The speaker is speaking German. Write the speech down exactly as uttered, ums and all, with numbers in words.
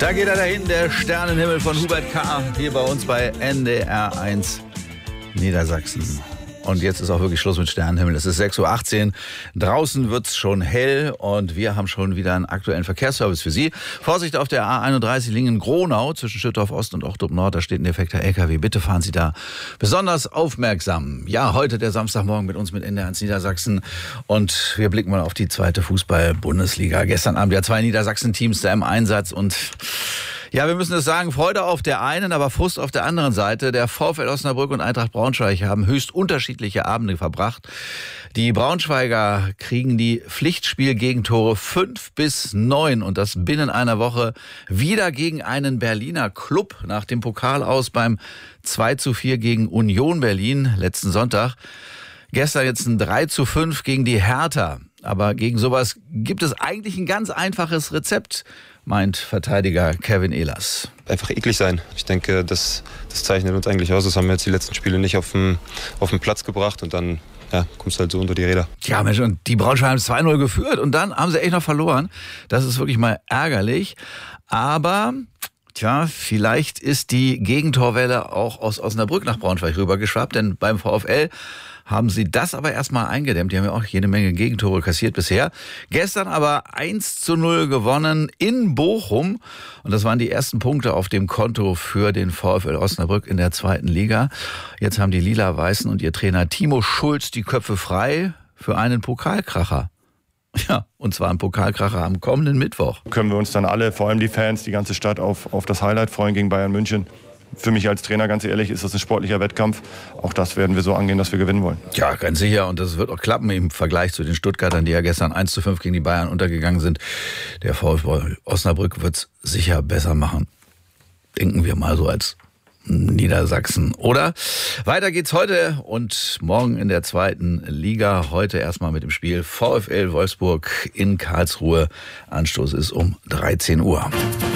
Da geht er dahin, der Sternenhimmel von Hubert K. hier bei uns bei N D R eins Niedersachsen. Und jetzt ist auch wirklich Schluss mit Sternenhimmel. Es ist sechs Uhr achtzehn. Draußen wird's schon hell und wir haben schon wieder einen aktuellen Verkehrsservice für Sie. Vorsicht auf der A einunddreißig Lingen-Gronau zwischen Schüttorf Ost und Ochtrup Nord. Da steht ein defekter L K W. Bitte fahren Sie da besonders aufmerksam. Ja, heute der Samstagmorgen mit uns mit N D R eins Niedersachsen. Und wir blicken mal auf die zweite Fußball-Bundesliga. Gestern Abend ja zwei Niedersachsen-Teams da im Einsatz und ja, wir müssen es sagen, Freude auf der einen, aber Frust auf der anderen Seite. Der VfL Osnabrück und Eintracht Braunschweig haben höchst unterschiedliche Abende verbracht. Die Braunschweiger kriegen die Pflichtspiel-Gegentore fünf bis neun und das binnen einer Woche wieder gegen einen Berliner Club nach dem Pokal aus beim zwei zu vier gegen Union Berlin letzten Sonntag. Gestern jetzt ein drei zu fünf gegen die Hertha. Aber gegen sowas gibt es eigentlich ein ganz einfaches Rezept, meint Verteidiger Kevin Ehlers. Einfach eklig sein. Ich denke, das, das zeichnet uns eigentlich aus. Das haben wir jetzt die letzten Spiele nicht auf den, auf den Platz gebracht und dann ja, kommst du halt so unter die Räder. Ja, Mensch, und die Braunschweiger haben zwei null geführt und dann haben sie echt noch verloren. Das ist wirklich mal ärgerlich. Aber tja, vielleicht ist die Gegentorwelle auch aus Osnabrück nach Braunschweig rübergeschwappt, denn beim VfL haben sie das aber erstmal eingedämmt. Die haben ja auch jede Menge Gegentore kassiert bisher. Gestern aber eins zu null gewonnen in Bochum. Und das waren die ersten Punkte auf dem Konto für den VfL Osnabrück in der zweiten Liga. Jetzt haben die Lila-Weißen und ihr Trainer Timo Schulz die Köpfe frei für einen Pokalkracher. Ja, und zwar ein Pokalkracher am kommenden Mittwoch. Können wir uns dann alle, vor allem die Fans, die ganze Stadt auf, auf das Highlight freuen gegen Bayern München. Für mich als Trainer, ganz ehrlich, ist das ein sportlicher Wettkampf. Auch das werden wir so angehen, dass wir gewinnen wollen. Ja, ganz sicher. Und das wird auch klappen im Vergleich zu den Stuttgartern, die ja gestern eins zu fünf gegen die Bayern untergegangen sind. Der VfL Osnabrück wird es sicher besser machen. Denken wir mal so als Niedersachsen, oder? Weiter geht's heute und morgen in der zweiten Liga. Heute erstmal mit dem Spiel VfL Wolfsburg in Karlsruhe. Anstoß ist um dreizehn Uhr.